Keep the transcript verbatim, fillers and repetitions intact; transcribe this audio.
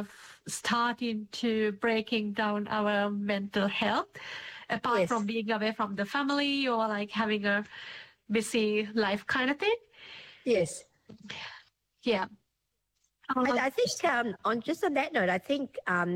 of starting to breaking down our mental health, apart Yes. from being away from the family or like having a busy life kind of thing. Yes. Yeah. I, I think um, on just on that note, I think um,